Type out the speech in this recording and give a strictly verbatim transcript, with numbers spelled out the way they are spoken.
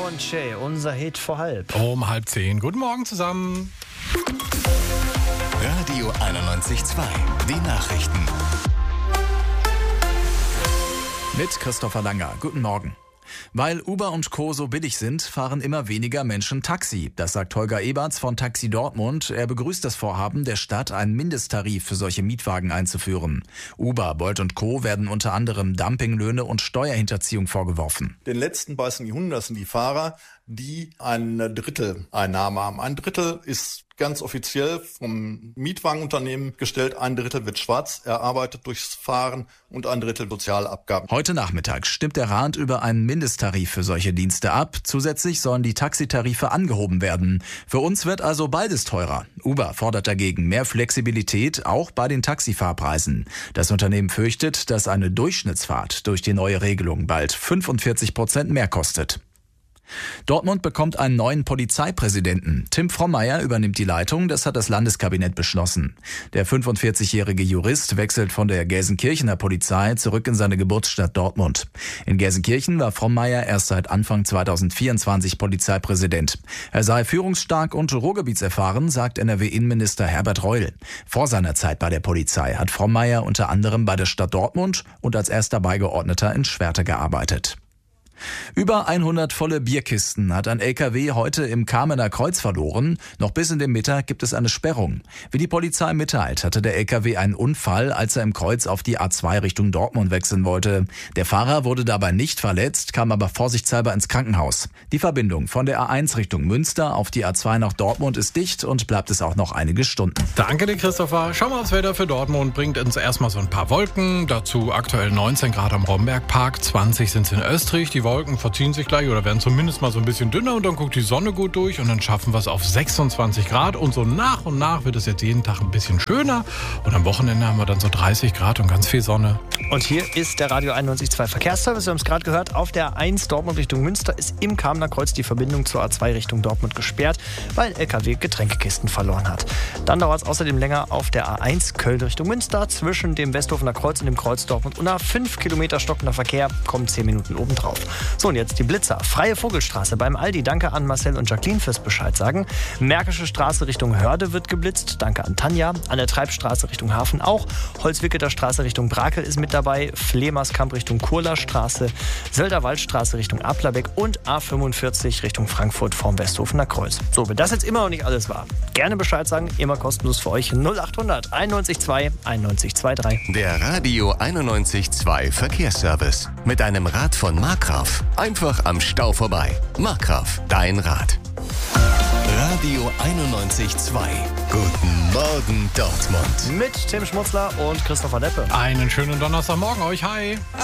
und Shay, unser Hit vor halb. Um halb zehn. Guten Morgen zusammen. Radio einundneunzig Komma zwei. Die Nachrichten. Mit Christopher Langer. Guten Morgen. Weil Uber und Co. so billig sind, fahren immer weniger Menschen Taxi. Das sagt Holger Eberts von Taxi Dortmund. Er begrüßt das Vorhaben der Stadt, einen Mindesttarif für solche Mietwagen einzuführen. Uber, Bolt und Co. werden unter anderem Dumpinglöhne und Steuerhinterziehung vorgeworfen. Den letzten beißen die Hunde, das sind die Fahrer, die eine Dritteleinnahme haben. Ein Drittel ist ganz offiziell vom Mietwagenunternehmen gestellt, ein Drittel wird schwarz erarbeitet durchs Fahren und ein Drittel Sozialabgaben. Heute Nachmittag stimmt der Rat über einen Mindesttarif für solche Dienste ab. Zusätzlich sollen die Taxitarife angehoben werden. Für uns wird also beides teurer. Uber fordert dagegen mehr Flexibilität, auch bei den Taxifahrpreisen. Das Unternehmen fürchtet, dass eine Durchschnittsfahrt durch die neue Regelung bald fünfundvierzig Prozent mehr kostet. Dortmund bekommt einen neuen Polizeipräsidenten. Tim Frommeier übernimmt die Leitung, das hat das Landeskabinett beschlossen. Der fünfundvierzigjährige Jurist wechselt von der Gelsenkirchener Polizei zurück in seine Geburtsstadt Dortmund. In Gelsenkirchen war Frommeier erst seit Anfang zweitausendvierundzwanzig Polizeipräsident. Er sei führungsstark und ruhrgebietserfahren, sagt N R W-Innenminister Herbert Reul. Vor seiner Zeit bei der Polizei hat Frommeier unter anderem bei der Stadt Dortmund und als erster Beigeordneter in Schwerte gearbeitet. Über hundert volle Bierkisten hat ein L K W heute im Kamener Kreuz verloren. Noch bis in den Mittag gibt es eine Sperrung. Wie die Polizei mitteilt, hatte der L K W einen Unfall, als er im Kreuz auf die A zwei Richtung Dortmund wechseln wollte. Der Fahrer wurde dabei nicht verletzt, kam aber vorsichtshalber ins Krankenhaus. Die Verbindung von der A eins Richtung Münster auf die A zwei nach Dortmund ist dicht und bleibt es auch noch einige Stunden. Danke dir, Christopher. Schauen wir aufs Wetter für Dortmund. Bringt uns erstmal so ein paar Wolken. Dazu aktuell neunzehn Grad am Rombergpark, zwanzig sind es in Österreich. Die Wolken verziehen sich gleich oder werden zumindest mal so ein bisschen dünner und dann guckt die Sonne gut durch und dann schaffen wir es auf sechsundzwanzig Grad und so nach und nach wird es jetzt jeden Tag ein bisschen schöner und am Wochenende haben wir dann so dreißig Grad und ganz viel Sonne. Und hier ist der Radio einundneunzig Komma zwei Verkehrsservice. Wir haben es gerade gehört, auf der A eins Dortmund Richtung Münster ist im Kamener Kreuz die Verbindung zur A zwei Richtung Dortmund gesperrt, weil ein L K W Getränkekisten verloren hat. Dann dauert es außerdem länger auf der A eins Köln Richtung Münster zwischen dem Westhofener Kreuz und dem Kreuz Dortmund und nach fünf Kilometer stockender Verkehr kommen zehn Minuten obendrauf. So, und jetzt die Blitzer. Freie Vogelstraße beim Aldi. Danke an Marcel und Jacqueline fürs Bescheid sagen. Märkische Straße Richtung Hörde wird geblitzt. Danke an Tanja. An der Treibstraße Richtung Hafen auch. Holzwicketer Straße Richtung Brakel ist mit dabei. Flemerskamp Richtung Kurler Straße. Sölder Waldstraße Richtung Ablerbeck und A fünfundvierzig Richtung Frankfurt vorm Westhofener Kreuz. So, wenn das jetzt immer noch nicht alles war, gerne Bescheid sagen. Immer kostenlos für euch. null achthundert einundneunzig Komma zwei einundneunzig Komma zweiunddreißig. Der Radio einundneunzig Komma zwei Verkehrsservice. Mit einem Rad von Markgraf. Einfach am Stau vorbei. Markgraf, dein Rad. Radio einundneunzig Komma zwei. Guten Morgen, Dortmund. Mit Tim Schmutzler und Christopher Deppe. Einen schönen Donnerstagmorgen euch. Hi.